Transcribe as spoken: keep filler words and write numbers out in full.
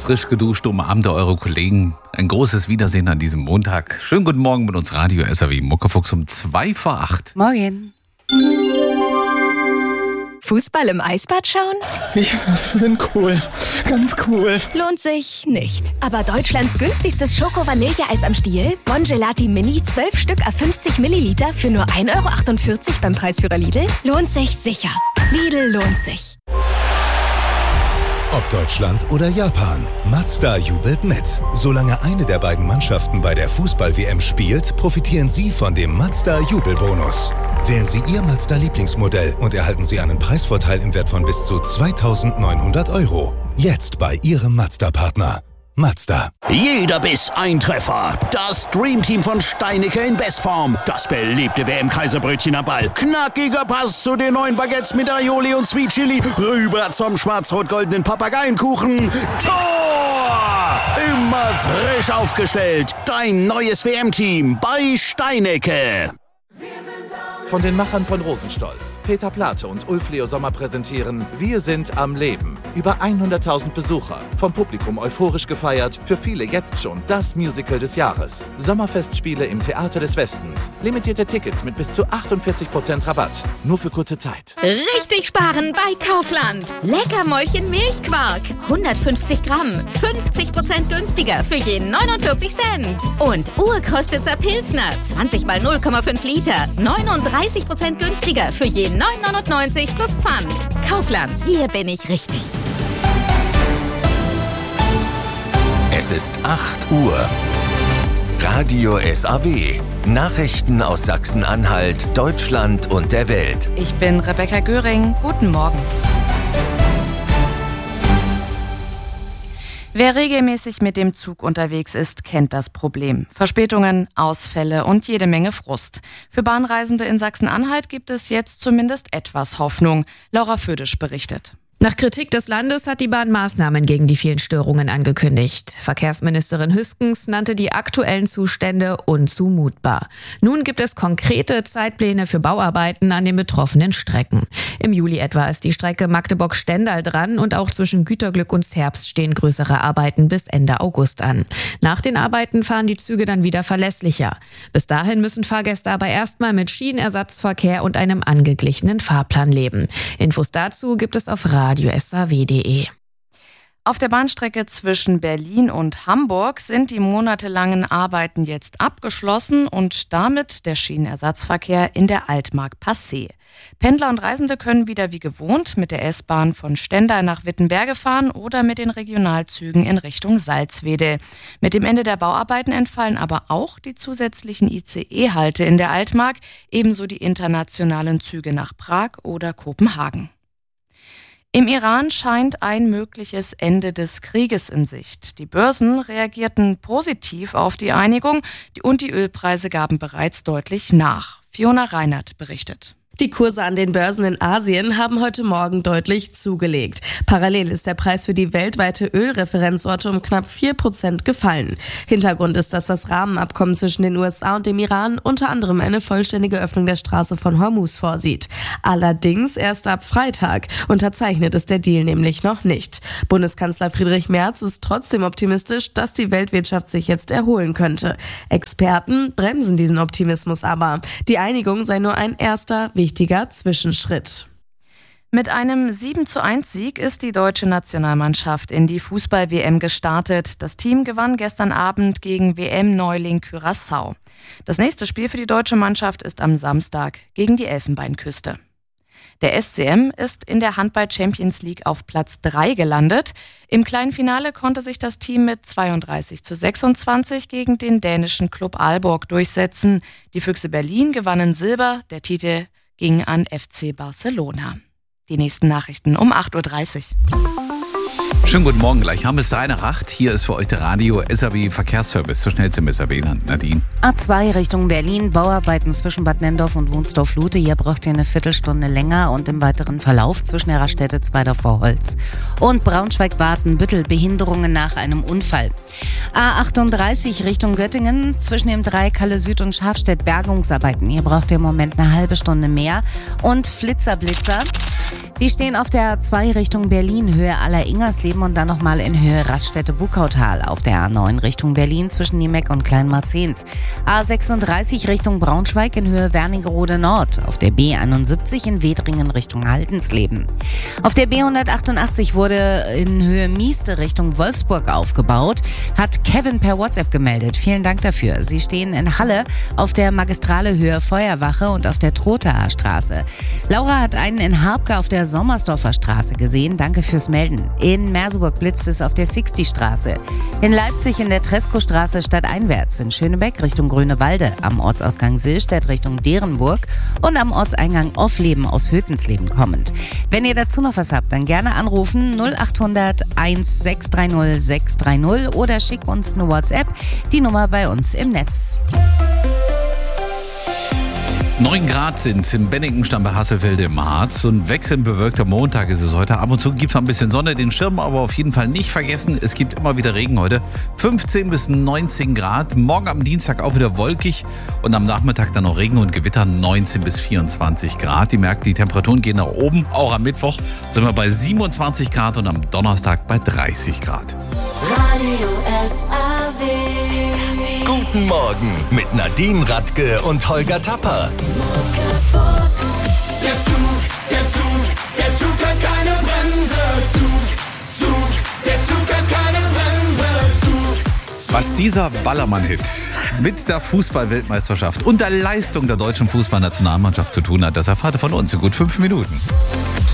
frisch geduscht, umarmte eure Kollegen. Ein großes Wiedersehen an diesem Montag. Schönen guten Morgen mit uns Radio S R W Muckefuchs um zwei vor acht. Morgen. Fußball im Eisbad schauen? Ich bin cool. Ganz cool. Lohnt sich nicht. Aber Deutschlands günstigstes Schoko-Vanilleeis am Stiel? Bon Gelati Mini, zwölf Stück à fünfzig Milliliter für nur ein Euro achtundvierzig beim Preisführer Lidl? Lohnt sich sicher. Lidl lohnt sich. Ob Deutschland oder Japan, Mazda jubelt mit. Solange eine der beiden Mannschaften bei der Fußball-W M spielt, profitieren Sie von dem Mazda-Jubelbonus. Wählen Sie Ihr Mazda-Lieblingsmodell und erhalten Sie einen Preisvorteil im Wert von bis zu zweitausendneunhundert Euro. Jetzt bei Ihrem Mazda-Partner. Mazda. Jeder Biss ein Treffer. Das Dreamteam von Steinicke in Bestform. Das beliebte W M-Kaiserbrötchen am Ball. Knackiger Pass zu den neuen Baguettes mit Aioli und Sweet Chili. Rüber zum schwarz-rot-goldenen Papageienkuchen. Tor! Immer frisch aufgestellt. Dein neues W M-Team bei Steinicke. Von den Machern von Rosenstolz, Peter Plate und Ulf Leo Sommer präsentieren Wir sind am Leben. Über hunderttausend Besucher, vom Publikum euphorisch gefeiert, für viele jetzt schon das Musical des Jahres. Sommerfestspiele im Theater des Westens. Limitierte Tickets mit bis zu achtundvierzig Prozent Rabatt. Nur für kurze Zeit. Richtig sparen bei Kaufland. Leckermäulchen Milchquark. hundertfünfzig Gramm. fünfzig Prozent günstiger für jeden neunundvierzig Cent. Und Urkostitzer Pilsner. zwanzig mal null Komma fünf Liter. neununddreißig Prozent günstiger für jeden neun neunundneunzig plus Pfand. Kaufland. Hier bin ich richtig. Es ist acht Uhr. Radio S R W. Nachrichten aus Sachsen-Anhalt, Deutschland und der Welt. Ich bin Rebecca Göring. Guten Morgen. Wer regelmäßig mit dem Zug unterwegs ist, kennt das Problem. Verspätungen, Ausfälle und jede Menge Frust. Für Bahnreisende in Sachsen-Anhalt gibt es jetzt zumindest etwas Hoffnung. Laura Födisch berichtet. Nach Kritik des Landes hat die Bahn Maßnahmen gegen die vielen Störungen angekündigt. Verkehrsministerin Hüskens nannte die aktuellen Zustände unzumutbar. Nun gibt es konkrete Zeitpläne für Bauarbeiten an den betroffenen Strecken. Im Juli etwa ist die Strecke Magdeburg-Stendal dran und auch zwischen Güterglück und Zerbst stehen größere Arbeiten bis Ende August an. Nach den Arbeiten fahren die Züge dann wieder verlässlicher. Bis dahin müssen Fahrgäste aber erstmal mit Schienenersatzverkehr und einem angeglichenen Fahrplan leben. Infos dazu gibt es auf radio S R W punkt de. Auf der Bahnstrecke zwischen Berlin und Hamburg sind die monatelangen Arbeiten jetzt abgeschlossen und damit der Schienenersatzverkehr in der Altmark passé. Pendler und Reisende können wieder wie gewohnt mit der S-Bahn von Stendal nach Wittenberge fahren oder mit den Regionalzügen in Richtung Salzwedel. Mit dem Ende der Bauarbeiten entfallen aber auch die zusätzlichen I C E-Halte in der Altmark, ebenso die internationalen Züge nach Prag oder Kopenhagen. Im Iran scheint ein mögliches Ende des Krieges in Sicht. Die Börsen reagierten positiv auf die Einigung und die Ölpreise gaben bereits deutlich nach. Fiona Reinert berichtet. Die Kurse an den Börsen in Asien haben heute Morgen deutlich zugelegt. Parallel ist der Preis für die weltweite Ölreferenzorte um knapp vier Prozent gefallen. Hintergrund ist, dass das Rahmenabkommen zwischen den U S A und dem Iran unter anderem eine vollständige Öffnung der Straße von Hormuz vorsieht. Allerdings erst ab Freitag. Unterzeichnet ist der Deal nämlich noch nicht. Bundeskanzler Friedrich Merz ist trotzdem optimistisch, dass die Weltwirtschaft sich jetzt erholen könnte. Experten bremsen diesen Optimismus aber. Die Einigung sei nur ein erster wichtiger Zwischenschritt. Mit einem sieben zu eins Sieg ist die deutsche Nationalmannschaft in die Fußball-W M gestartet. Das Team gewann gestern Abend gegen W M-Neuling Curaçao. Das nächste Spiel für die deutsche Mannschaft ist am Samstag gegen die Elfenbeinküste. Der S C M ist in der Handball-Champions League auf Platz drei gelandet. Im kleinen Finale konnte sich das Team mit zweiunddreißig zu sechsundzwanzig gegen den dänischen Club Aalborg durchsetzen. Die Füchse Berlin gewannen Silber, der Titel ging an F C Barcelona. Die nächsten Nachrichten um acht Uhr dreißig. Schönen guten Morgen, gleich haben wir es drei nach acht. Hier ist für euch der Radio S R W Verkehrsservice. So schnell zum S R W, Nadine. A zwei Richtung Berlin, Bauarbeiten zwischen Bad Nenndorf und Wunsdorf-Lute. Hier braucht ihr eine Viertelstunde länger und im weiteren Verlauf zwischen der Raststätte Zweidorf vor Holz und Braunschweig-Wartenbüttel Behinderungen nach einem Unfall. A achtunddreißig Richtung Göttingen zwischen dem Dreieck Halle Süd und Schafstedt Bergungsarbeiten. Hier braucht ihr im Moment eine halbe Stunde mehr und Flitzerblitzer. Die stehen auf der A zwei Richtung Berlin, Höhe Aller-Ingersleben und dann nochmal in Höhe Raststätte-Buckautal. Auf der A neun Richtung Berlin zwischen Niemeck und Kleinmarzens. A sechsunddreißig Richtung Braunschweig in Höhe Wernigerode Nord. Auf der B einundsiebzig in Wedringen Richtung Haltensleben. Auf der B hundertachtundachtzig wurde in Höhe Mieste Richtung Wolfsburg aufgebaut. Hat Kevin per WhatsApp gemeldet. Vielen Dank dafür. Sie stehen in Halle auf der Magistrale Höhe Feuerwache und auf der Trothaer Straße. Laura hat einen in Harbke auf der Sommersdorfer Straße gesehen. Danke fürs Melden. In Merseburg blitzt es auf der sechzig Straße. In Leipzig in der Treskostraße stadteinwärts. In Schönebeck Richtung Grünewalde. Am Ortsausgang Sillstedt Richtung Derenburg. Und am Ortseingang Offleben aus Hötensleben kommend. Wenn ihr dazu noch was habt, dann gerne anrufen null achthundert eins sechs drei null sechs drei null oder schickt uns eine WhatsApp. Die Nummer bei uns im Netz. neun Grad sind im Benningenstamm bei Hasselfelde im Harz. Und wechselnd bewölkter Montag ist es heute. Ab und zu gibt es noch ein bisschen Sonne, den Schirm aber auf jeden Fall nicht vergessen. Es gibt immer wieder Regen heute. fünfzehn bis neunzehn Grad. Morgen am Dienstag auch wieder wolkig. Und am Nachmittag dann noch Regen und Gewitter neunzehn bis vierundzwanzig Grad. Die merkt, die Temperaturen gehen nach oben. Auch am Mittwoch sind wir bei siebenundzwanzig Grad und am Donnerstag bei dreißig Grad. Radio S A W. Guten Morgen mit Nadine Radke und Holger Tapper. Der Zug, der Zug, der Zug hat keine Bremse. Zug, Zug, der Zug hat keine Bremse. Zug. Was dieser Ballermann-Hit mit der Fußball-Weltmeisterschaft und der Leistung der deutschen Fußballnationalmannschaft zu tun hat, das erfahrt ihr von uns in gut fünf Minuten.